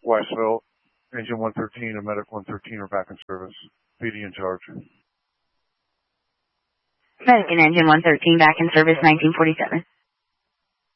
Westville, Engine 113 and Medic 113 are back in service. PD in charge. Medic and Engine 113 back in service, 1947.